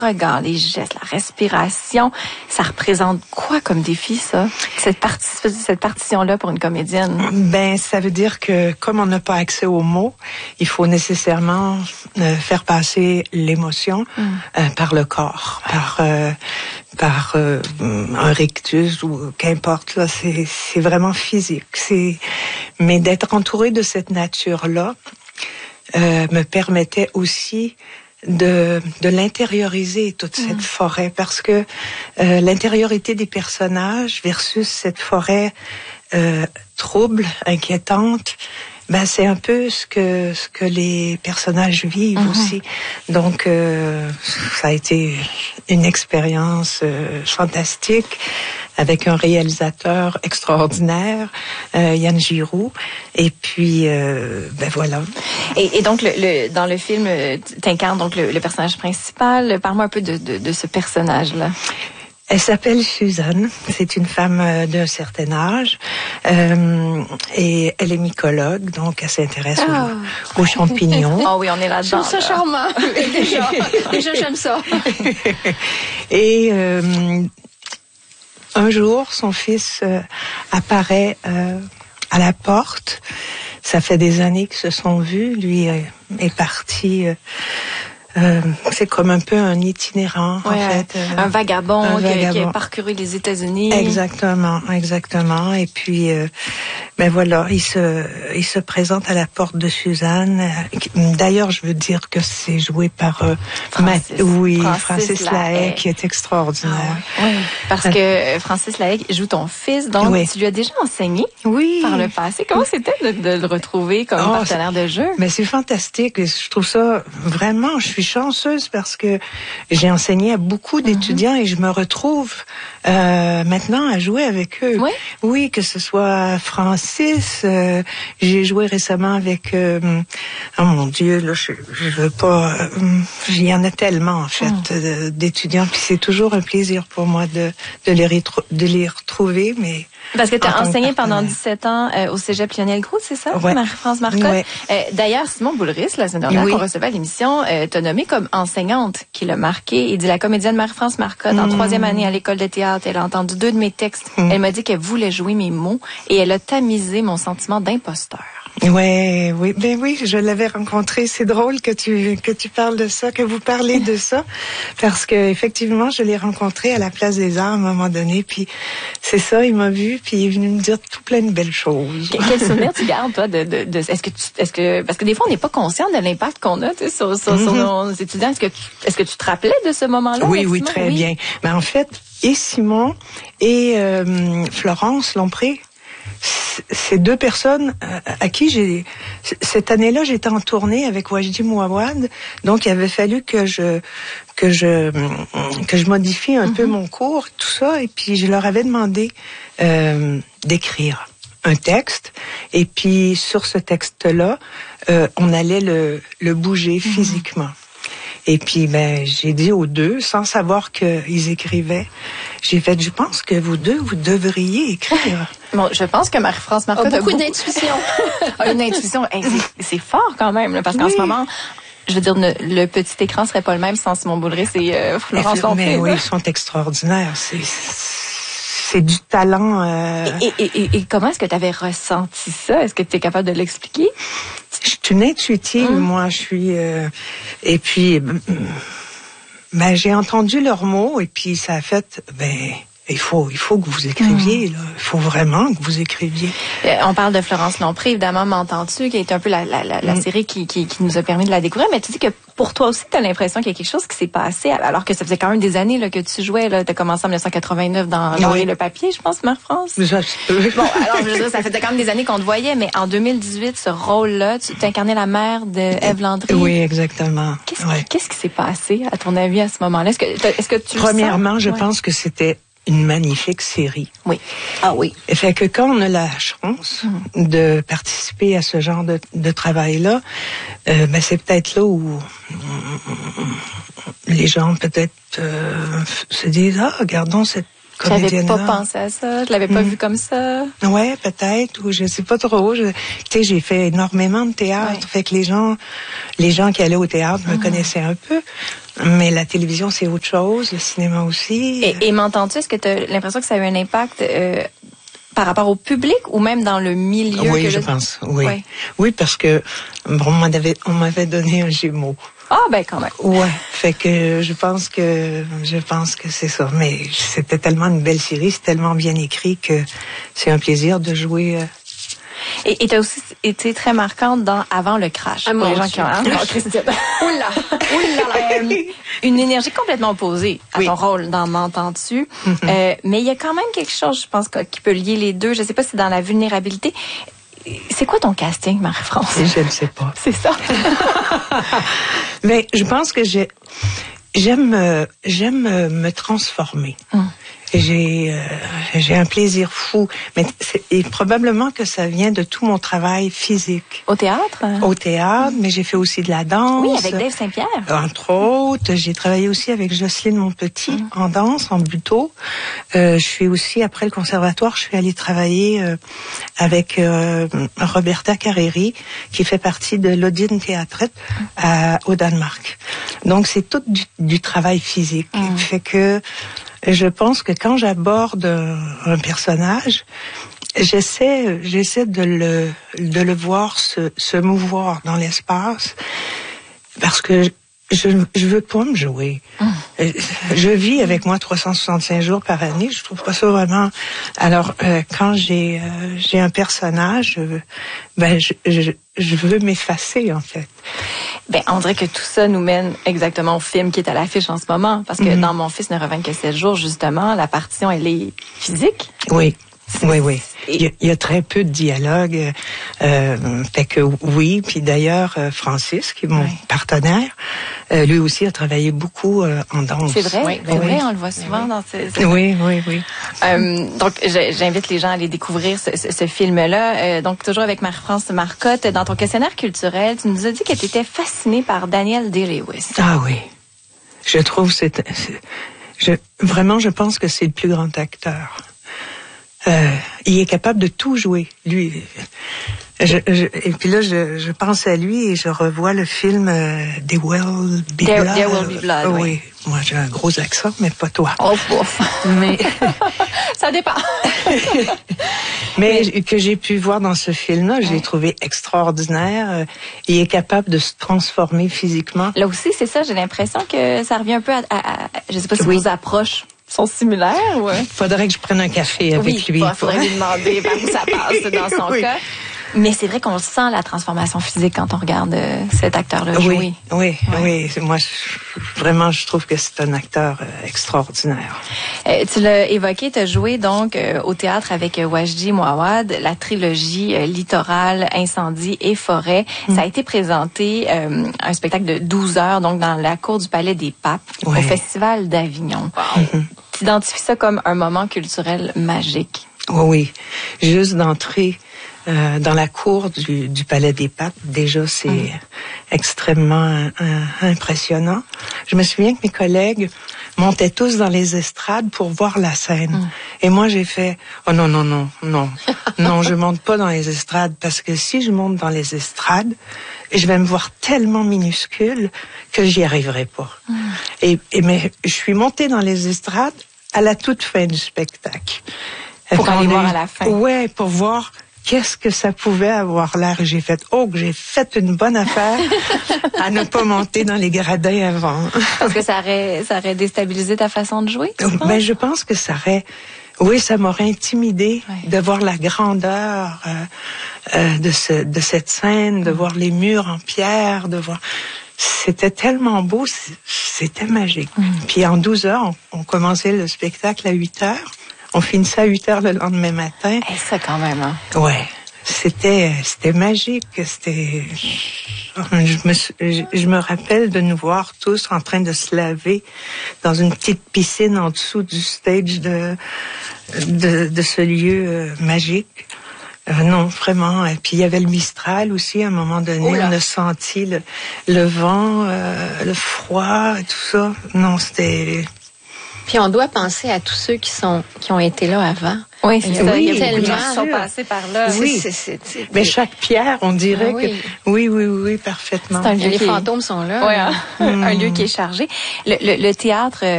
regard, les gestes, la respiration, ça représente quoi comme défi, ça? Cette partition-là pour une comédienne? Ben, ça veut dire que comme on n'a pas accès aux mots, il faut nécessairement faire passer l'émotion par le corps, par un rictus ou qu'importe. Là, c'est vraiment physique. Mais d'être entouré de cette nature-là me permettait aussi de l'intérioriser, toute cette forêt, parce que l'intériorité des personnages versus cette forêt trouble, inquiétante, ben c'est un peu ce que les personnages vivent aussi. Donc ça a été une expérience fantastique avec un réalisateur extraordinaire, Yann Giroux, et puis ben voilà. Et donc dans le film, t'incarnes donc le personnage principal. Parle-moi un peu de ce personnage-là. Elle s'appelle Suzanne, c'est une femme d'un certain âge et elle est mycologue, donc elle s'intéresse aux champignons. Ah oui, on est là-dedans. Je trouve ça charmant. Déjà j'aime ça. Et un jour, son fils apparaît à la porte. Ça fait des années qu'ils se sont vus. Lui est parti... c'est comme un peu un itinérant, en fait. Un vagabond qui a parcouru les États-Unis. Exactement. Et puis, ben voilà, il se présente à la porte de Suzanne. D'ailleurs, je veux dire que c'est joué par Francis Lahaye, qui est extraordinaire. Oui, parce que Francis Lahaye joue ton fils, donc tu lui as déjà enseigné par le passé. Comment c'était de le retrouver comme partenaire de jeu? Mais c'est fantastique. Je trouve ça vraiment, je suis chanceuse parce que j'ai enseigné à beaucoup d'étudiants et je me retrouve maintenant à jouer avec eux. Oui, que ce soit Francis, j'ai joué récemment avec oh mon Dieu, là je veux pas, il y en a tellement en fait d'étudiants, puis c'est toujours un plaisir pour moi de les retrouver, mais parce que tu as enseigné pendant 17 ans au Cégep Lionel-Groulx, c'est ça? Marie-France Marcotte. D'ailleurs, Simon Boulris, la semaine dernière qu'on recevait à l'émission, t'a nommé comme enseignante qui l'a marqué. Il dit la comédienne Marie-France Marcotte, en 3e année à l'école de théâtre, elle a entendu 2 de mes textes. Elle m'a dit qu'elle voulait jouer mes mots et elle a tamisé mon sentiment d'imposteur. Oui, je l'avais rencontré. C'est drôle que tu parles de ça, que vous parlez de ça, parce que effectivement, je l'ai rencontré à la Place des Arts à un moment donné, puis c'est ça, il m'a vu, puis il est venu me dire tout plein de belles choses. Quel souvenir tu gardes, toi, est-ce que parce que des fois, on n'est pas conscient de l'impact qu'on a, sur nos étudiants. Est-ce que tu te rappelais de ce moment-là? Oui, très bien. Mais en fait, et Simon et Florence Lompré, ces 2 personnes à qui cette année-là, j'étais en tournée avec Wajdi Mouawad, donc il avait fallu que je modifie un peu mon cours, tout ça, et puis je leur avais demandé d'écrire un texte, et puis sur ce texte-là, on allait le bouger physiquement. Et puis, ben, j'ai dit aux 2, sans savoir qu'ils écrivaient, j'ai fait, je pense que vous devriez écrire. Bon, je pense que Marie-France Marcotte a beaucoup d'intuition. Une intuition. Hey, c'est fort quand même, là, parce qu'en ce moment, je veux dire, le petit écran serait pas le même sans Simon Boulris et Florence Lompré. Mais oui, ils sont extraordinaires. C'est du talent. Et comment est-ce que tu avais ressenti ça? Est-ce que tu es capable de l'expliquer? Je suis une intuitive, moi. Je suis... et puis, ben, j'ai entendu leurs mots et puis ça a fait... Ben, il faut que vous écriviez, là. Il faut vraiment que vous écriviez. On parle de Florence Lompré, évidemment, m'entends-tu, qui est un peu la série qui nous a permis de la découvrir, mais tu dis que pour toi aussi, tu as l'impression qu'il y a quelque chose qui s'est passé, alors que ça faisait quand même des années là, que tu jouais. Tu as commencé en 1989 dans le papier, je pense, Marie-France. Bon, alors, je veux dire, ça faisait quand même des années qu'on te voyait, mais en 2018, ce rôle-là, tu t'incarnais la mère de Ève Landry. Oui, exactement. Qu'est-ce qui s'est passé, à ton avis, à ce moment-là? Est-ce que tu Premièrement, le sens? je pense que c'était une magnifique série. Oui. Ah oui. Fait que quand on a la chance de participer à ce genre de travail-là, ben c'est peut-être là où les gens peut-être se disent, regardons cette comédienne. J'avais pas pensé à ça, je l'avais pas vu comme ça. Ouais, peut-être, ou je sais pas trop. Tu sais, j'ai fait énormément de théâtre, fait que les gens qui allaient au théâtre me connaissaient un peu. Mais la télévision, c'est autre chose, le cinéma aussi. Et m'entends-tu, est-ce que tu as l'impression que ça a eu un impact par rapport au public ou même dans le milieu? Oui, je pense, oui. Ouais. Oui, parce que on m'avait donné un Gémeaux. Ah, ben quand même. Ouais, fait que je pense que c'est ça. Mais c'était tellement une belle série, c'est tellement bien écrit que c'est un plaisir de jouer. Et tu as aussi été très marquante dans Avant le crash. Ah, pour les gens qui ont... Christiane. Oula! Une énergie complètement opposée à ton rôle dans M'entends-tu. Mais il y a quand même quelque chose, je pense, qui peut lier les deux. Je sais pas si c'est dans la vulnérabilité. C'est quoi ton casting, Marie-France? Je ne sais pas. C'est ça. Mais je pense que j'aime me transformer. J'ai un plaisir fou, mais et probablement que ça vient de tout mon travail physique. Au théâtre? Au théâtre, mais j'ai fait aussi de la danse. Oui, avec Dave Saint-Pierre. Entre autres, j'ai travaillé aussi avec Jocelyne Monpetit en danse, en buto. Je suis aussi, après le conservatoire, je suis allée travailler avec Roberta Carreri, qui fait partie de l'Odin Theatret au Danemark. Donc, c'est tout du travail physique. Fait que je pense que quand j'aborde un personnage, j'essaie de le voir se mouvoir dans l'espace, parce que je veux pas me jouer. Je vis avec moi 365 jours par année. Je trouve pas ça vraiment. Alors quand j'ai un personnage, je veux m'effacer en fait. Ben, on dirait que tout ça nous mène exactement au film qui est à l'affiche en ce moment. Parce que dans Mon fils ne revint que 7 jours, justement, la partition, elle est physique. Oui. Oui. Il y a très peu de dialogue. Fait que oui. Puis d'ailleurs, Francis, qui est mon partenaire, lui aussi a travaillé beaucoup en danse. C'est vrai, c'est vrai, on le voit souvent dans ces... Oui. Donc, j'invite les gens à aller découvrir ce film-là. Donc, toujours avec Marie-France Marcotte, dans ton questionnaire culturel, tu nous as dit que tu étais fascinée par Daniel Day-Lewis. Ah oui. Je trouve vraiment, je pense que c'est le plus grand acteur. Il est capable de tout jouer, lui. Et puis là, je pense à lui et je revois le film There Will Be Blood. There Will Be Blood, oui. Moi, j'ai un gros accent, mais pas toi. Ouf. Mais ça dépend. mais que j'ai pu voir dans ce film-là, je l'ai trouvé extraordinaire. Il est capable de se transformer physiquement. Là aussi, c'est ça. J'ai l'impression que ça revient un peu à je sais pas si vos approches sont similaires. Ouais. Faudrait que je prenne un café avec lui. Faudrait lui demander par où ça passe dans son cas. Mais c'est vrai qu'on sent la transformation physique quand on regarde cet acteur-là jouer. Oui. Moi, vraiment, je trouve que c'est un acteur extraordinaire. Tu l'as évoqué, tu as joué donc au théâtre avec Wajdi Mouawad, la trilogie Littoral, Incendie et Forêt. Ça a été présenté, un spectacle de 12 heures, donc dans la cour du Palais des Papes, au Festival d'Avignon. Wow. Tu identifies ça comme un moment culturel magique. Oui. Juste d'entrer dans la cour du Palais des Papes, déjà, c'est extrêmement impressionnant. Je me souviens que mes collègues montaient tous dans les estrades pour voir la scène. Et moi, j'ai fait, oh non, je monte pas dans les estrades, parce que si je monte dans les estrades, je vais me voir tellement minuscule que j'y arriverai pas. Mais je suis montée dans les estrades à la toute fin du spectacle. Pour aller voir à la fin. Ouais, pour voir qu'est-ce que ça pouvait avoir l'air. J'ai fait, que j'ai fait une bonne affaire à ne pas monter dans les gradins avant. Parce que ça aurait déstabilisé ta façon de jouer, tu penses? Ben, je pense que ça m'aurait intimidé de voir la grandeur de cette scène, de voir les murs en pierre, de voir... C'était tellement beau, c'était magique. Puis en 12 heures, on commençait le spectacle à 8 heures. On finissait à 8 heures le lendemain matin. Et ça quand même, hein? Ouais. C'était magique. Je me rappelle de nous voir tous en train de se laver dans une petite piscine en dessous du stage de ce lieu magique. Non, vraiment. Et puis il y avait le Mistral aussi à un moment donné. On a senti le vent, le froid et tout ça. Non, c'était... Puis on doit penser à tous ceux qui ont été là avant. Oui, c'est ça. Il y a tellement qui sont passés par là. Oui. Mais chaque pierre, on dirait que... Oui, parfaitement. Les fantômes sont là. Oui, un lieu qui est chargé. Le théâtre